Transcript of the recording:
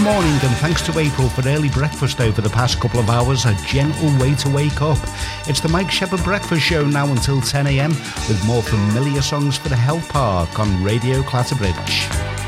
morning, and thanks to April for early breakfast over the past couple of hours, a gentle way to wake up. It's the Mike Shepherd Breakfast Show now until 10 a.m, with more familiar songs for the Health Park on Radio Clatterbridge.